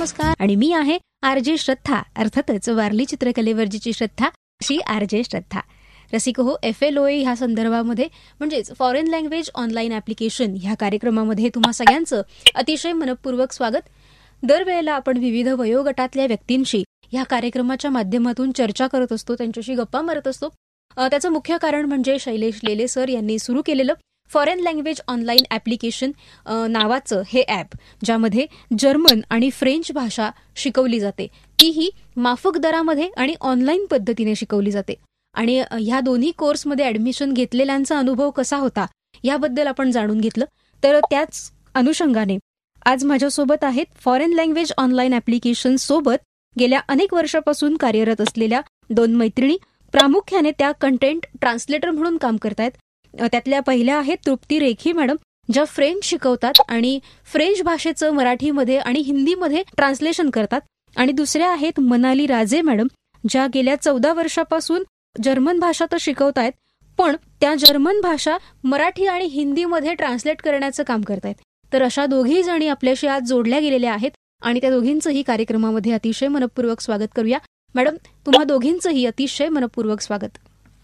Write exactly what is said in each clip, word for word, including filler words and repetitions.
नमस्कार. आणि मी आहे आर जे श्रद्धा, अर्थातच वारली चित्रकलेवरची श्रद्धा, अशी आर जे श्रद्धा. रसिक हो, एफ एल ओ ए ह्या संदर्भामध्ये म्हणजेच फॉरेन लँग्वेज ऑनलाईन ॲप्लिकेशन ह्या कार्यक्रमामध्ये तुम्हा सगळ्यांचं अतिशय मनपूर्वक स्वागत. दरवेळेला आपण विविध वयोगटातल्या व्यक्तींशी ह्या कार्यक्रमाच्या माध्यमातून चर्चा करत असतो, त्यांच्याशी गप्पा मारत असतो. त्याचं मुख्य कारण म्हणजे शैलेश लेले सर यांनी सुरू केलेलं फॉरेन लँग्वेज ऑनलाईन ॲप्लिकेशन नावाचं हे ॲप, ज्यामध्ये जर्मन आणि फ्रेंच भाषा शिकवली जाते, तीही माफक दरामध्ये आणि ऑनलाईन पद्धतीने शिकवली जाते. आणि ह्या दोन्ही कोर्समध्ये ॲडमिशन घेतलेल्यांचा अनुभव कसा होता याबद्दल आपण जाणून घेतलं. तर त्याच अनुषंगाने आज माझ्यासोबत आहेत फॉरेन लँग्वेज ऑनलाईन ॲप्लिकेशन सोबत गेल्या अनेक वर्षापासून कार्यरत असलेल्या दोन मैत्रिणी. प्रामुख्याने त्या कंटेंट ट्रान्सलेटर म्हणून काम करतायत. त्यातल्या पहिल्या आहेत तृप्ती रेखी मॅडम, ज्या फ्रेंच शिकवतात आणि फ्रेंच भाषेचं मराठीमध्ये आणि हिंदीमध्ये ट्रान्सलेशन करतात. आणि दुसऱ्या आहेत मनाली राजे मॅडम, ज्या गेल्या चौदा वर्षापासून जर्मन भाषा तर शिकवतायत, पण त्या जर्मन भाषा मराठी आणि हिंदीमध्ये ट्रान्सलेट करण्याचं काम करतायत. तर अशा दोघी जणी आपल्याशी आज जोडल्या गेलेल्या आहेत आणि त्या दोघींचंही कार्यक्रमामध्ये अतिशय मनपूर्वक स्वागत करूया. मॅडम, तुम्हा दोघींचंही अतिशय मनपूर्वक स्वागत.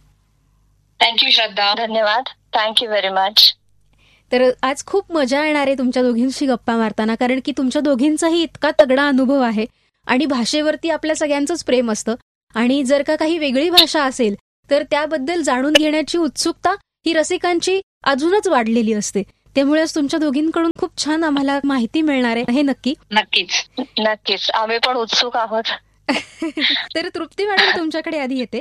थँक्यू श्रद्धा. धन्यवाद. Thank you very much. तर आज खूप मजा येणार आहे तुमच्या दोघींशी गप्पा मारताना, कारण की तुमच्या दोघींचाही इतका तगडा अनुभव आहे आणि भाषेवरती आपल्या सगळ्यांचंच प्रेम असतं. आणि जर का काही वेगळी भाषा असेल तर त्याबद्दल जाणून घेण्याची उत्सुकता ही रसिकांची अजूनच वाढलेली असते. त्यामुळेच तुमच्या दोघींकडून खूप छान आम्हाला माहिती मिळणार आहे, हे नक्की. नक्कीच नक्कीच आम्ही पण उत्सुक आहोत. तर तृप्ती मॅडम, तुमच्याकडे आधी येते.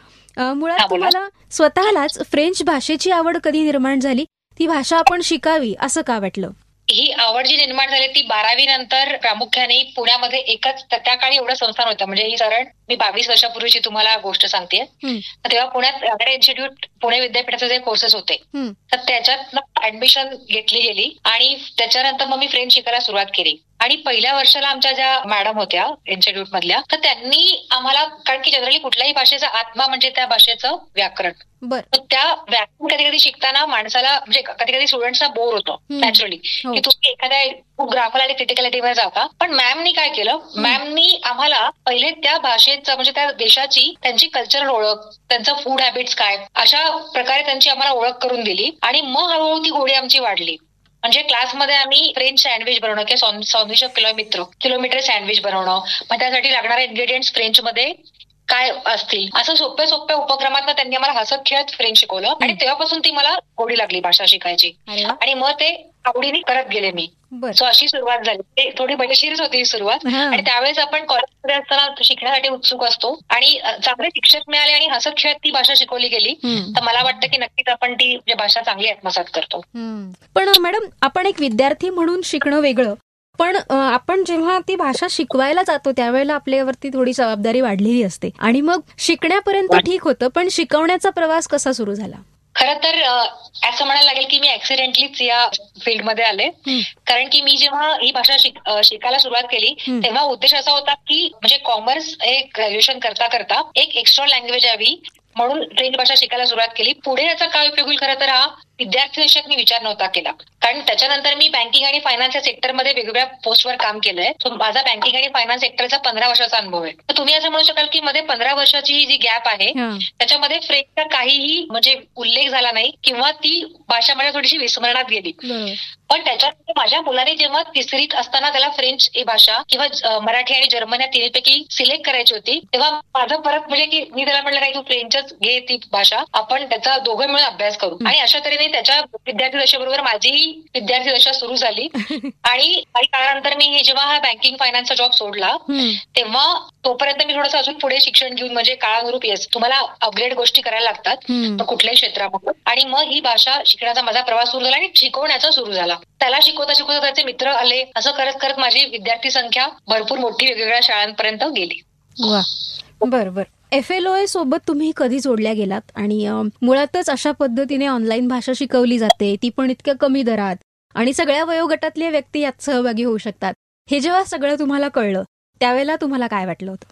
मुळात तुम्हाला स्वतःलाच फ्रेंच भाषेची आवड कधी निर्माण झाली? ती भाषा आपण शिकावी असं का वाटलं? ही आवड जी निर्माण झाली ती बारावी नंतर प्रामुख्याने पुण्यामध्ये एकच, त्या काळी एवढं संस्थान होतं, म्हणजे ही साधारण मी बावीस वर्षापूर्वीची तुम्हाला गोष्ट सांगते. तेव्हा पुण्यात रानडे इन्स्टिट्यूट पुणे विद्यापीठाचे जे कोर्सेस होते तर त्याच्यात ऍडमिशन घेतली गेली आणि त्याच्यानंतर मग मी फ्रेंच शिकायला सुरुवात केली. आणि पहिल्या वर्षाला आमच्या ज्या मॅडम होत्या इन्स्टिट्यूट मधल्या, तर त्यांनी आम्हाला, कारण की जनरली कुठल्याही भाषेचा आत्मा म्हणजे त्या भाषेचं व्याकरण, त्या व्याकरण कधी कधी शिकताना माणसाला म्हणजे कधी कधी स्टुडंट्सना बोर होतं नॅचरली, की तुम्ही एखाद्या खूप ग्राफर आणि क्रिटिकलिटीवर जाता. पण मॅमनी काय केलं, मॅमनी आम्हाला पहिले त्या भाषेचं म्हणजे त्या देशाची त्यांची कल्चरल ओळख, त्यांचं फूड हॅबिट्स काय, अशा प्रकारे त्यांची आम्हाला ओळख करून दिली. आणि मग हळूहळू ती गोडी आमची वाढली. म्हणजे क्लासमध्ये आम्ही फ्रेंच सँडविच बनवणं किंवा सँडविच किलोमीटर किलोमीटर सँडविच बनवणं, मग त्यासाठी लागणारे इन्ग्रेडियंट्स फ्रेंचमध्ये काय असतील, असं सोप्या सोप्या उपक्रमात त्यांनी आम्हाला हसत खेळत फ्रेंच शिकवलं. आणि तेव्हापासून ती मला गोडी लागली भाषा शिकायची. आणि मग ते आवडीने करत गेले मी. सो अशी सुरुवात झाली. ते थोडी मजेशीरच होती सुरुवात. आणि त्यावेळेस आपण कॉलेजमध्ये असताना शिकण्यासाठी उत्सुक असतो आणि चांगले शिक्षक मिळाले आणि हसत खेळत ती भाषा शिकवली गेली, तर मला वाटतं की नक्कीच आपण ती भाषा चांगली आत्मसात करतो. पण मॅडम, आपण एक विद्यार्थी म्हणून शिकणं वेगळं, पण आपण जेव्हा ती भाषा शिकवायला जातो त्यावेळेला आपल्यावरती थोडी जबाबदारी वाढलेली असते आणि मग शिकण्यापर्यंत ठीक होतं, पण शिकवण्याचा प्रवास कसा सुरू झाला? खरं तर असं म्हणायला लागेल की मी ऍक्सिडेंटलीच या फील्डमध्ये आले. कारण की मी जेव्हा ही भाषा शिकायला सुरुवात केली तेव्हा उद्देश असा होता की म्हणजे कॉमर्स हे ग्रॅज्युएशन करता करता एक एक्स्ट्रा लँग्वेज यावी म्हणून फ्रेंच भाषा शिकायला सुरुवात केली. पुढे याचा काय उपयोग होईल खरं तर हा विद्यार्थी दशक मी विचार नव्हता केला, कारण त्याच्यानंतर मी बँकिंग आणि फायनान्स या सेक्टरमध्ये वेगवेगळ्या पोस्टवर काम केलंय. सो माझा बँकिंग आणि फायनान्स सेक्टरचा पंधरा वर्षाचा अनुभव आहे. तर तुम्ही असं म्हणू शकाल की मध्ये पंधरा वर्षाची ही जी गॅप आहे त्याच्यामध्ये फ्रेंचचा काहीही म्हणजे उल्लेख झाला नाही किंवा ती भाषा माझ्या थोडीशी विस्मरणात गेली. पण त्याच्यात माझ्या मुलाने जेव्हा तिसरीत असताना त्याला फ्रेंच ही भाषा किंवा मराठी आणि जर्मन या तिन्हीपैकी सिलेक्ट करायची होती, तेव्हा माझं परत म्हणजे की मी त्याला म्हटलं नाही तू फ्रेंचच घे ती भाषा, आपण त्याचा दोघं मिळून अभ्यास करू. आणि अशा तऱ्हेने त्याच्या विद्यार्थी दशेबरोबर माझीही विद्यार्थी दशा सुरू झाली. आणि काही काळानंतर मी हे जेव्हा हा बँकिंग फायनान्सचा जॉब सोडला तेव्हा तोपर्यंत मी थोडंसं अजून पुढे शिक्षण घेऊन म्हणजे काळानुरूप येस तुम्हाला अपग्रेड गोष्टी करायला लागतात कुठल्याही क्षेत्रामध्ये. आणि मग ही भाषा शिकण्याचा माझा प्रवास सुरू झाला आणि शिकवण्याचा सुरू झाला. त्याला शिकवता शिकवता त्याचे मित्र आले, असं करत करत माझी विद्यार्थी संख्या भरपूर मोठी वेगवेगळ्या शाळांपर्यंत गेली. वा, बरोबर. एफ एल ओ ए सोबत तुम्ही कधी जोडल्या गेलात? आणि मुळातच अशा पद्धतीने ऑनलाईन भाषा शिकवली जाते, ती पण इतक्या कमी दरात, आणि सगळ्या वयोगटातले व्यक्ती यात सहभागी होऊ शकतात. हे जेव्हा सगळं तुम्हाला कळलं त्यावेळेला तुम्हाला काय वाटलं होतं?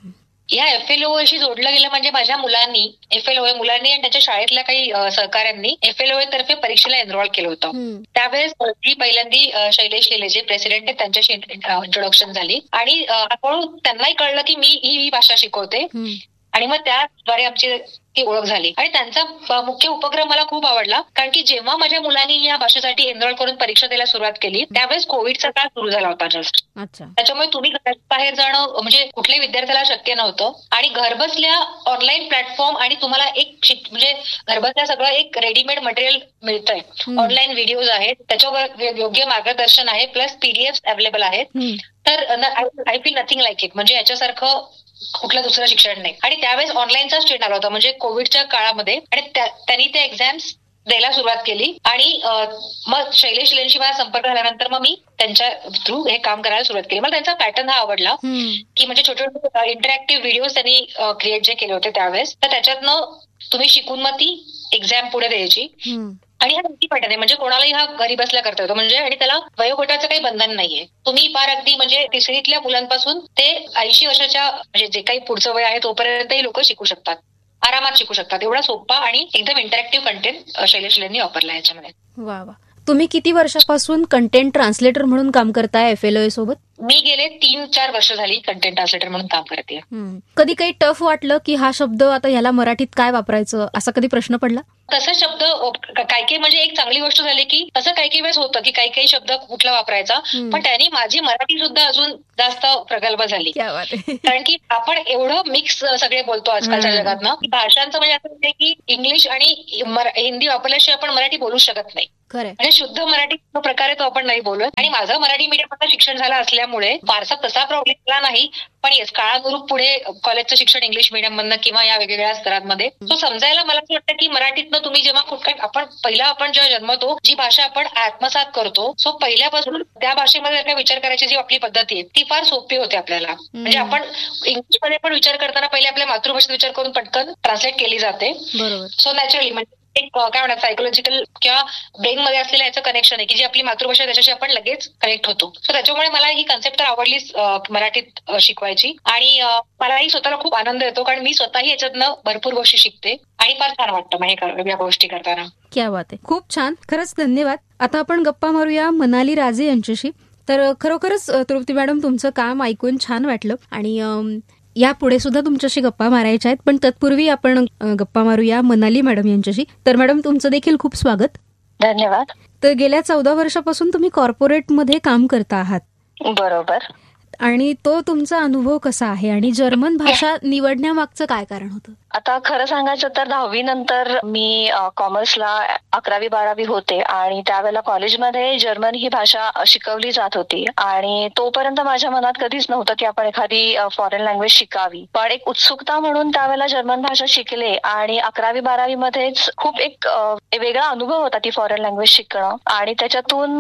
या एफ एल ओ शी जोडलं गेलं म्हणजे माझ्या मुलांनी एफ एल ओ मुलांनी आणि त्यांच्या शाळेतल्या काही सहकाऱ्यांनी एफ एल ओ तर्फे परीक्षेला एनरोल केलं होतं. त्यावेळेस जी पहिल्यांदी शैलेश लेले जे प्रेसिडेंट आहेत त्यांच्याशी इंट्रोडक्शन झाली आणि हळूहळू त्यांनाही कळलं की मी ही भाषा शिकवते आणि मग त्याद्वारे आमची ती ओळख झाली. आणि त्यांचा मुख्य उपक्रम मला खूप आवडला, कारण की जेव्हा माझ्या मुलांनी या भाषेसाठी एनरोल करून परीक्षा द्यायला सुरुवात केली त्यावेळेस कोविडचा काळ सुरू झाला होता जस्ट. त्याच्यामुळे तुम्ही बाहेर जाणं म्हणजे कुठल्याही विद्यार्थ्याला शक्य नव्हतं आणि घरबसल्या ऑनलाईन प्लॅटफॉर्म आणि तुम्हाला एक म्हणजे घरबसल्या सगळं एक रेडीमेड मटेरियल मिळतंय. ऑनलाईन व्हिडिओज आहेत, त्याच्यावर योग्य मार्गदर्शन आहे, प्लस पीडीएफ अवेलेबल आहेत. तर I feel nothing like it. म्हणजे याच्यासारखं कुठलं दुसरं शिक्षण नाही. आणि त्यावेळेस ऑनलाईनचाच ट्रेंड आला होता म्हणजे कोविडच्या काळामध्ये. आणि त्यांनी ते एक्झाम्स द्यायला सुरुवात केली आणि मग शैलेश लेंशी मला संपर्क झाल्यानंतर मग मी त्यांच्या थ्रू हे काम करायला सुरुवात केली. मला त्यांचा पॅटर्न हा आवडला की म्हणजे छोटे छोटे इंटरॅक्टिव्ह व्हिडिओ त्यांनी क्रिएट जे केले होते त्यावेळेस, तर त्याच्यातनं तुम्ही शिकून मग ती एक्झाम पुढे द्यायची. आणि हा नक्की पॅटर्न आहे म्हणजे कोणालाही हा घरी बसल्या करता येतो. म्हणजे आणि त्याला वयोगटाचं काही बंधन नाहीये. तुम्ही फार अगदी म्हणजे तिसरीतल्या मुलांपासून ते ऐंशी वर्षाच्या म्हणजे जे काही पुढचं वय आहे तोपर्यंतही लोक शिकू शकतात, आरामात शिकू शकतात. एवढा सोपा आणि एकदम इंटरॅक्टिव्ह कंटेंट शैलेश लेंनी वापरला याच्यामध्ये. वा वा. तुम्ही किती वर्षापासून कंटेंट ट्रान्सलेटर म्हणून काम करताय एफ एल ओ सोबत? मी गेले तीन चार वर्ष झाली कंटेंट ट्रान्सलेटर म्हणून काम करते. कधी काही टफ वाटलं की हा शब्द आता ह्याला मराठीत काय वापरायचं असा कधी प्रश्न पडला? तसं शब्द काही काही म्हणजे एक चांगली गोष्ट झाली की तसं काही काही वेळेस होतं की काही काही शब्द कुठला वापरायचा, पण त्यांनी माझी मराठी सुद्धा अजून जास्त प्रगल्भ झाली. कारण की आपण एवढं मिक्स सगळे बोलतो आजकालच्या जगात ना, भाषांचं म्हणजे असं होतं की इंग्लिश आणि हिंदी वापरल्याशिवाय आपण मराठी बोलू शकत नाही. म्हणजे शुद्ध मराठी प्रकारे तो आपण नाही बोलत. आणि माझं मराठी मीडियमचं शिक्षण झालं असल्यामुळे फारसा तसा प्रॉब्लेम आला नाही. पण येस, काळानुरूप पुढे कॉलेजचं शिक्षण इंग्लिश मीडियम मधनं किंवा या वेगवेगळ्या स्तरांमध्ये तो समजायला मला असं वाटतं की मराठीतनं तुम्ही जेव्हा कुठे आपण पहिला आपण जेव्हा जन्मतो जी भाषा आपण आत्मसात करतो, सो पहिल्यापासून त्या भाषेमध्ये विचार करायची जी आपली पद्धती आहे ती फार सोपी होते आपल्याला. म्हणजे आपण इंग्लिशमध्ये पण विचार करताना पहिले आपल्या मातृभाषेत विचार करून पटकन ट्रान्सलेट केली जाते. सो नॅचरली म्हणजे एक काय म्हणतात सायकोलॉजिकल किंवा ब्रेन मध्ये असलेलं याचं कनेक्शन आहे की जी आपली मातृभाषा त्याच्याशी आपण लगेच कनेक्ट होतो. सो त्याच्यामुळे मला ही कन्सेप्ट तर आवडलीच मराठीत शिकवायची. आणि मलाही स्वतःला खूप आनंद येतो कारण मी स्वतःही याच्यातनं भरपूर गोष्टी शिकते आणि फार छान वाटतं मग या गोष्टी करताना. क्या बात आहे, खूप छान, खरंच धन्यवाद. आता आपण गप्पा मारूया मनाली राजे यांच्याशी. तर खरोखरच तृप्ती मॅडम तुमचं काम ऐकून छान वाटलं आणि या पुढे सुद्धा तुमच्याशी गप्पा मारायच्या आहेत, पण तत्पूर्वी आपण गप्पा मारूया मनाली मॅडम यांच्याशी. तर मॅडम तुमचं देखील खूप स्वागत. धन्यवाद. तर गेल्या चौदा वर्षापासून तुम्ही कॉर्पोरेटमध्ये काम करता आहात. बरोबर. आणि तो तुमचा अनुभव कसा आहे आणि जर्मन भाषा निवडण्यामागचं काय कारण होतं? आता खरं सांगायचं तर दहावी नंतर मी कॉमर्सला अकरावी बारावी होते आणि त्यावेळेला कॉलेजमध्ये जर्मन ही भाषा शिकवली जात होती आणि तोपर्यंत माझ्या मनात कधीच नव्हतं की आपण एखादी फॉरेन लँग्वेज शिकावी. पण एक उत्सुकता म्हणून त्यावेळेला जर्मन भाषा शिकले आणि अकरावी बारावी मध्येच खूप एक वेगळा अनुभव होता ती फॉरेन लँग्वेज शिकणं आणि त्याच्यातून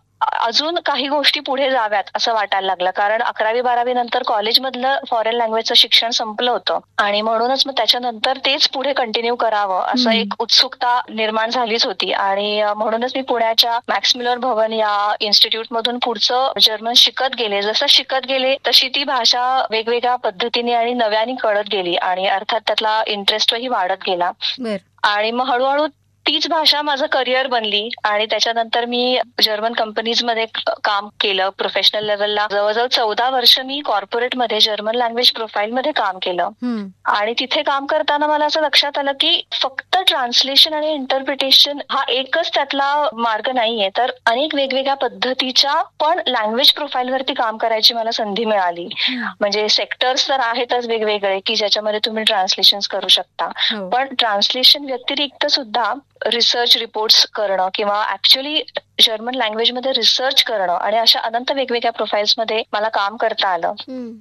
अजून काही गोष्टी पुढे जाव्यात असं वाटायला लागलं. कारण अकरावी बारावी नंतर कॉलेजमधलं फॉरेन लँग्वेजचं शिक्षण संपलं होतं आणि म्हणूनच मग त्याच्यानंतर तेच पुढे कंटिन्यू करावं असं एक उत्सुकता निर्माण झालीच होती. आणि म्हणूनच मी पुण्याच्या मॅक्स मिलर भवन या इन्स्टिट्यूट मधून पुढचं जर्मन शिकत गेले. जसं शिकत गेले तशी ती भाषा वेगवेगळ्या पद्धतीने आणि नव्याने कळत गेली आणि अर्थात त्यातला इंटरेस्टही वाढत गेला. आणि मग हळूहळू तीच भाषा माझं करिअर बनली आणि त्याच्यानंतर मी जर्मन कंपनीजमध्ये काम केलं. प्रोफेशनल लेवलला जवळजवळ चौदा वर्ष मी कॉर्पोरेटमध्ये जर्मन लँग्वेज प्रोफाईलमध्ये काम केलं. आणि तिथे काम करताना मला असं लक्षात आलं की फक्त ट्रान्सलेशन आणि इंटरप्रिटेशन हा एकच त्यातला मार्ग नाहीये, तर अनेक वेगवेगळ्या पद्धतीच्या पण लँग्वेज प्रोफाईलवरती काम करायची मला संधी मिळाली. म्हणजे सेक्टर्स तर आहेतच वेगवेगळे की ज्याच्यामध्ये तुम्ही ट्रान्सलेशन करू शकता, पण ट्रान्सलेशन व्यतिरिक्त सुद्धा रिसर्च रिपोर्ट्स करणं किंवा ऍक्च्युअली जर्मन लँग्वेजमध्ये रिसर्च करणं आणि अशा अनंत वेगवेगळ्या प्रोफाईल्समध्ये मला काम करता आलं.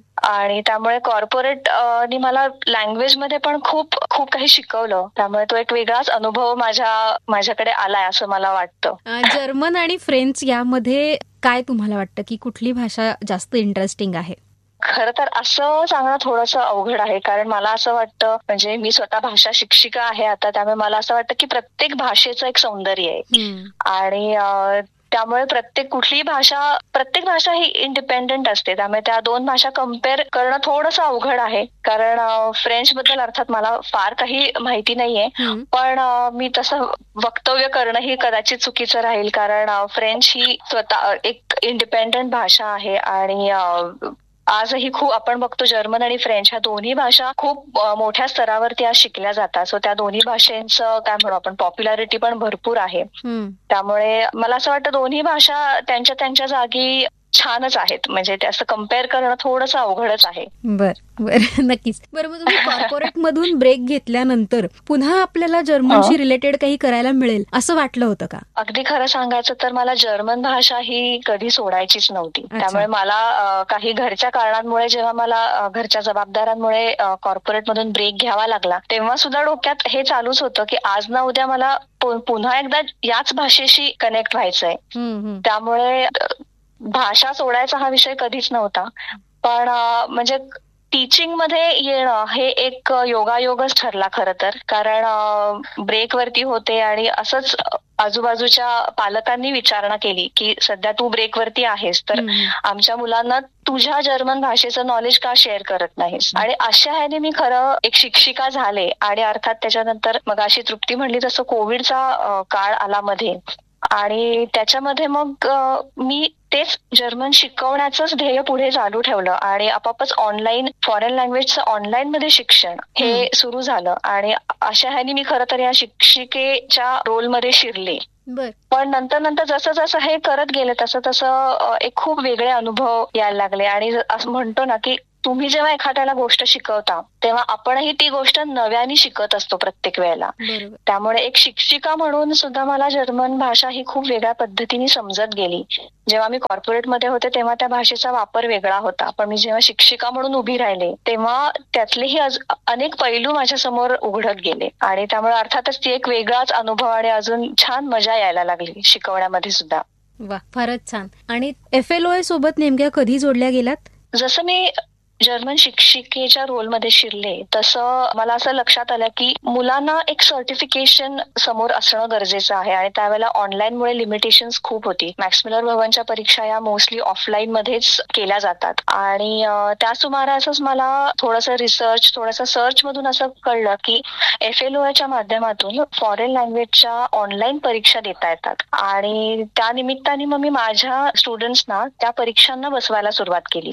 आणि त्यामुळे कॉर्पोरेट नी मला लँग्वेजमध्ये पण खूप खूप काही शिकवलं. त्यामुळे तो एक वेगळाच अनुभव माझ्या माझ्याकडे आलाय असं मला वाटतं. जर्मन आणि फ्रेंच यामध्ये काय तुम्हाला वाटतं की कुठली भाषा जास्त इंटरेस्टिंग आहे? खरं तर असं सांगणं थोडंसं अवघड आहे कारण मला असं वाटतं, म्हणजे मी स्वतः भाषा शिक्षिका आहे आता, त्यामुळे मला असं वाटतं की प्रत्येक भाषेचं एक सौंदर्य आहे आणि त्यामुळे प्रत्येक कुठलीही भाषा प्रत्येक भाषा ही इंडिपेंडेंट असते. त्यामुळे त्या दोन भाषा कम्पेअर करणं थोडंसं अवघड आहे. कारण फ्रेंच बद्दल अर्थात मला फार काही माहिती नाहीये, पण मी तसं वक्तव्य करणं ही कदाचित चुकीचं राहील. कारण फ्रेंच ही स्वतः एक इंडिपेंडंट भाषा आहे आणि आजही खूप आपण बघतो जर्मन आणि फ्रेंच ह्या दोन्ही भाषा खूप मोठ्या स्तरावरती आज शिकल्या जातात. सो त्या दोन्ही भाषांचं काय म्हणू आपण पॉप्युलॅरिटी पण भरपूर आहे. त्यामुळे मला असं वाटतं दोन्ही भाषा त्यांच्या त्यांच्या जागी छानच आहेत. म्हणजे ते असं कम्पेअर करणं थोडंसं अवघडच आहे. बर बर नक्कीच. बरं, मग तुम्ही कॉर्पोरेट मधून ब्रेक घेतल्यानंतर पुन्हा आपल्याला जर्मनशी रिलेटेड काही करायला मिळेल असं वाटलं होतं का? अगदी खरं सांगायचं तर मला जर्मन भाषा ही कधी सोडायचीच नव्हती. त्यामुळे मला काही घरच्या कारणांमुळे जेव्हा मला घरच्या जबाबदाऱ्यांमुळे कॉर्पोरेट मधून ब्रेक घ्यावा लागला तेव्हा सुद्धा डोक्यात हे चालूच होतं की आज ना उद्या मला पुन्हा एकदा याच भाषेशी कनेक्ट व्हायचंय. त्यामुळे भाषा सोडायचा हा विषय कधीच नव्हता. पण म्हणजे टीचिंग मध्ये येणं हे एक योगायोगच ठरला खरं तर. कारण ब्रेकवरती होते आणि असंच आजूबाजूच्या पालकांनी विचारणा केली की सध्या तू ब्रेकवरती आहेस तर आमच्या मुलांना तुझ्या जर्मन भाषेचं नॉलेज का शेअर करत नाहीस. आणि अशा ह्याने मी खरं एक शिक्षिका झाले. आणि अर्थात त्याच्यानंतर मग अशी तृप्ती म्हणली तसं कोविडचा काळ आला मध्ये आणि त्याच्यामध्ये मग मी तेच जर्मन शिकवण्याचंच ध्येय पुढे चालू ठेवलं आणि आपापच ऑनलाईन फॉरेन लँग्वेजचं ऑनलाईन मध्ये शिक्षण हे सुरू झालं. आणि अशा ह्यानी मी खरं तर या शिक्षिकेच्या रोलमध्ये शिरले. पण नंतर नंतर जसं जसं हे करत गेले तसं तसं एक खूप वेगळे अनुभव यायला लागले. आणि असं म्हणतो ना की तुम्ही जेव्हा एखाद्याला गोष्ट शिकवता तेव्हा आपणही ती गोष्ट नव्याने शिकत असतो प्रत्येक वेळेला. त्यामुळे एक शिक्षिका म्हणून सुद्धा मला जर्मन भाषा ही खूप वेगळ्या पद्धतीने समजत गेली. जेव्हा मी कॉर्पोरेटमध्ये होते तेव्हा त्या भाषेचा वापर वेगळा होता, पण मी जेव्हा शिक्षिका म्हणून उभी राहिले तेव्हा त्यातलेही अनेक पैलू माझ्या समोर उघडत गेले. आणि त्यामुळे अर्थातच ती एक वेगळाच अनुभव आणि अजून छान मजा यायला लागली शिकवण्यामध्ये सुद्धा. वा, फारच छान. आणि एफ एल ओ ए सोबत नेमक्या कधी जोडल्या गेलात? जसं मी जर्मन शिक्षिकेच्या रोलमध्ये शिरले तसं मला असं लक्षात आलं की मुलांना एक सर्टिफिकेशन समोर असणं गरजेचं आहे. आणि त्यावेळेला ऑनलाईनमुळे लिमिटेशन्स खूप होती. मॅक्स मिलर भवनच्या परीक्षा या मोस्टली ऑफलाईन मध्येच केल्या जातात. आणि त्या सुमारासच मला थोडंसं रिसर्च थोडंसं सर्च मधून असं कळलं की एफ एल ओ च्या माध्यमातून फॉरेन लँग्वेजच्या ऑनलाईन परीक्षा देता येतात. आणि त्या निमित्ताने मग मी माझ्या स्टुडंट्सना त्या परीक्षांना बसवायला सुरुवात केली.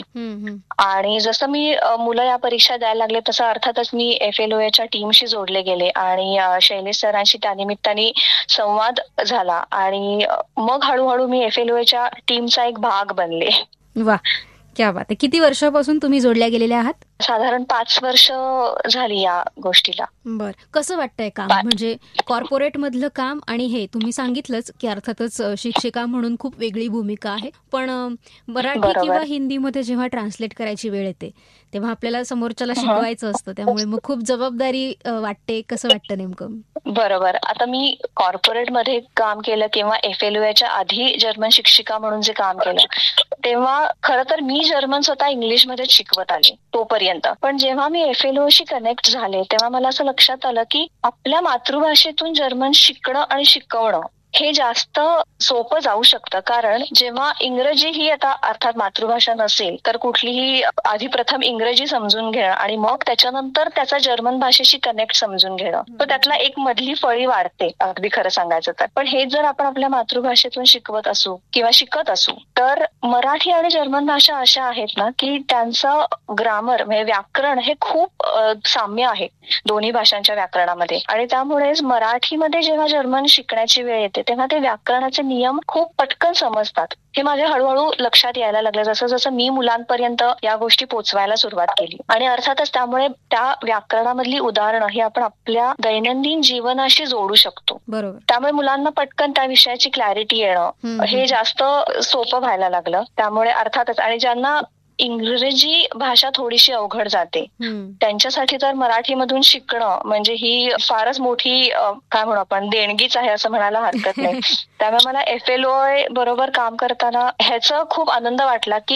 आणि जसं मी मुलं या परीक्षा द्यायला लागले तसं अर्थातच मी एफ एल ओ च्या टीमशी जोडले गेले आणि शैलेश सरांशी त्या निमित्ताने संवाद झाला. आणि मग हळूहळू मी एफ एल ओ च्या टीमचा एक भाग बनले. वा, क्या बात आहे. किती वर्षापासून तुम्ही जोडल्या गेलेल्या आहात? साधारण पाच वर्ष झाली या गोष्टीला. बर, कसं वाटतंय काम? म्हणजे कॉर्पोरेट मधलं काम आणि हे तुम्ही सांगितलंच की अर्थातच शिक्षिका म्हणून खूप वेगळी भूमिका आहे, पण मराठी किंवा हिंदीमध्ये जेव्हा ट्रान्सलेट करायची वेळ येते तेव्हा आपल्याला समोरच्याला शिकवायचं असतं, त्यामुळे मग खूप जबाबदारी वाटते. कसं वाटतं नेमकं? बरोबर. आता मी कॉर्पोरेटमध्ये काम केलं किंवा एफ एल ओ च्या आधी जर्मन शिक्षिका म्हणून जे काम केलं तेव्हा खरं तर मी जर्मन स्वतः इंग्लिशमध्येच शिकवत आले तोपर्यंत. पण जेव्हा मी F L oh she connect झाले तेव्हा मला असं लक्षात आलं की आपल्या मातृभाषेतून जर्मन शिकणं आणि शिकवणं हे जास्त सोपं जाऊ शकतं. कारण जेव्हा इंग्रजी ही आता अर्थात मातृभाषा नसेल तर कुठलीही आधी प्रथम इंग्रजी समजून घेणं आणि मग त्याच्यानंतर त्याचा जर्मन भाषेशी कनेक्ट समजून घेणं, तर त्यातला एक मधली फळी वाढते अगदी खरं सांगायचं तर. पण हे जर आपण आपल्या मातृभाषेतून शिकवत असू किंवा शिकत असू तर मराठी आणि जर्मन भाषा अशा आहेत ना की त्यांचं ग्रामर म्हणजे व्याकरण हे खूप साम्य आहे दोन्ही भाषांच्या व्याकरणामध्ये. आणि त्यामुळेच मराठीमध्ये जेव्हा जर्मन शिकण्याची वेळ येते तेव्हा ते व्याकरणाचे नियम खूप पटकन समजतात. हे माझ्या हळूहळू लक्षात यायला लागलं जसं जसं मी मुलांपर्यंत या गोष्टी पोहोचवायला सुरुवात केली. आणि अर्थातच त्यामुळे त्या व्याकरणामधली उदाहरणं ही आपण आपल्या दैनंदिन जीवनाशी जोडू शकतो. बरोबर. त्यामुळे मुलांना पटकन त्या विषयाची क्लॅरिटी येणं हे जास्त सोपं व्हायला लागलं. त्यामुळे अर्थातच आणि ज्यांना इंग्रजी भाषा थोडीशी अवघड जाते त्यांच्यासाठी तर मराठीमधून शिकणं म्हणजे ही फारच मोठी काय म्हणू आपण देणगीच आहे असं म्हणायला हरकत नाही. त्यामुळे मला एफ एल ओ बरोबर काम करताना ह्याचा खूप आनंद वाटला की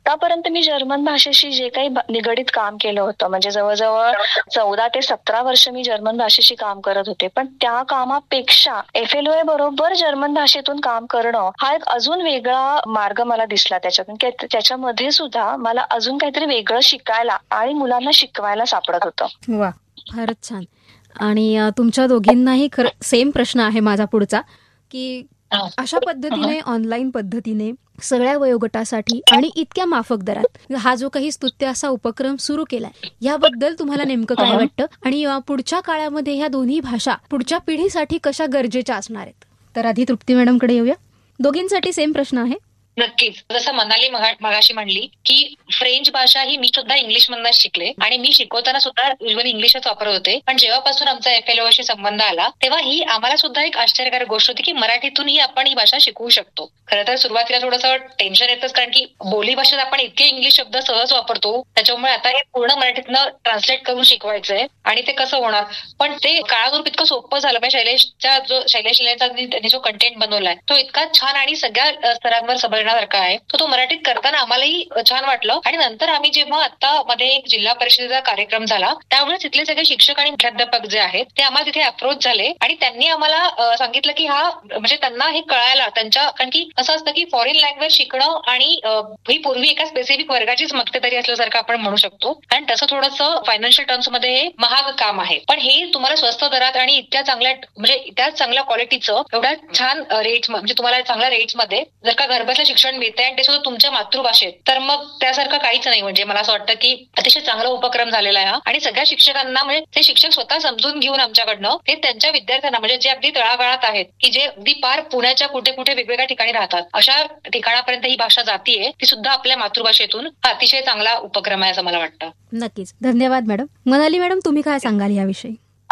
आतापर्यंत मी जर्मन भाषेशी जे काही निगडीत काम केलं होतं, म्हणजे जवळजवळ चौदा ते सतरा वर्ष मी जर्मन भाषेशी काम करत होते, पण त्या कामापेक्षा एफ एल ओ ए बरोबर जर्मन भाषेतून काम करणं हा एक अजून वेगळा मार्ग मला दिसला त्याच्यातून. त्याच्यामध्ये सुद्धा मला अजून काहीतरी वेगळं शिकायला आणि मुलांना शिकवायला सापडत होतं. वा, फारच छान. आणि तुमच्या दोघींनाही खरं सेम प्रश्न आहे माझा पुढचा, की अशा पद्धतीने ऑनलाईन पद्धतीने सगळ्या वयोगटासाठी आणि इतक्या माफक दरात हा जो काही स्तुत्य असा उपक्रम सुरू केलाय, याबद्दल तुम्हाला नेमकं काय वाटतं आणि पुढच्या काळामध्ये ह्या दोन्ही भाषा पुढच्या पिढीसाठी कशा गरजेच्या असणार आहेत? तर आधी तृप्ती मॅडमकडे येऊया. दोघींसाठी सेम प्रश्न आहे. नक्कीच. जसं मनाली मगाशी म्हणली की फ्रेंच भाषा ही मी सुद्धा इंग्लिश मधूनच शिकले आणि मी शिकवताना सुद्धा युजली इंग्लिशच वापरत होते. पण जेव्हापासून आमचा एफ एल ओ शी संबंध आला तेव्हा ही आम्हाला सुद्धा एक आश्चर्यकारक गोष्ट होती की मराठीतूनही आपण ही भाषा शिकवू शकतो. खरं तर सुरुवातीला थोडंसं टेन्शन येतच, कारण की बोली भाषेत आपण इतके इंग्लिश शब्द सहज वापरतो, त्याच्यामुळे आता हे पूर्ण मराठीतनं ट्रान्सलेट करून शिकवायचंय आणि ते कसं होणार. पण ते काळानुरूप इतकं सोपं झालं. म्हणजे शैलेशच्या जो शैलेश त्यांनी जो कंटेंट बनवलाय तो इतका छान आणि सगळ्या स्तरांवर सबळण्यासारखा आहे. तो तो मराठीत करताना आम्हालाही छान वाटलं. आणि नंतर आम्ही जेव्हा आता मध्ये एक जिल्हा परिषदेचा कार्यक्रम झाला त्यावेळेस तिथले सगळे शिक्षक आणि मुख्याध्यापक जे आहेत ते आम्हाला तिथे अप्रोच झाले आणि त्यांनी आम्हाला सांगितलं की हा म्हणजे त्यांना हे कळायला त्यांच्या, कारण की असं असतं की फॉरेन लँग्वेज शिकणं आणि ही पूर्वी एका स्पेसिफिक वर्गाचीच मक्तेदारी असल्यासारखं आपण म्हणू शकतो, कारण तसं थोडंसं फायनान्शियल टर्म्स मध्ये हे महाग काम आहे. पण हे तुम्हाला स्वस्त दरात आणि इतक्या चांगल्या म्हणजे त्याच चांगल्या क्वालिटीचं एवढ्या छान रेट्स म्हणजे तुम्हाला चांगल्या रेट्स मध्ये जर का घरबसल्या शिक्षण मिळते आणि ते सुद्धा तुमच्या मातृभाषेत, तर मग त्यासारखं काहीच नाही. म्हणजे मला असं वाटतं की अतिशय चांगला उपक्रम झालेला आहे हा. आणि सगळ्या शिक्षकांना म्हणजे ते शिक्षक स्वतः समजून घेऊन आमच्याकडनं ते त्यांच्या विद्यार्थ्यांना म्हणजे जे अगदी तळागाळात आहेत की जे अगदी पार पुण्याच्या कुठे कुठे वेगवेगळ्या ठिकाणी राहतात अशा ठिकाणापर्यंत ही भाषा जातीये, ती सुद्धा आपल्या मातृभाषेतून. हा अतिशय चांगला उपक्रम आहे असं मला वाटतं. नक्कीच. धन्यवाद मॅडम. मनाली मॅडम, तुम्ही काय सांगाल याविषयी?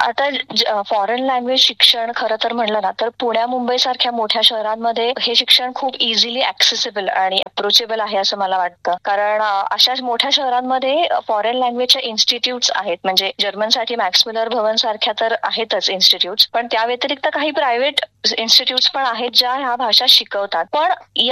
आता फॉरेन लँग्वेज शिक्षण खरं तर म्हणलं ना तर पुण्या मुंबई सारख्या मोठ्या शहरांमध्ये हे शिक्षण खूप इझिली ऍक्सेसिबल आणि अप्रोचेबल आहे असं मला वाटतं. कारण अशा मोठ्या शहरांमध्ये फॉरेन लँग्वेजच्या इन्स्टिट्यूट्स आहेत. म्हणजे जर्मनसाठी मॅक्स मुलर भवन सारख्या तर आहेतच इन्स्टिट्यूट्स, पण त्या व्यतिरिक्त काही प्रायव्हेट इन्स्टिट्यूट्स पण आहेत ज्या ह्या भाषा शिकवतात. पण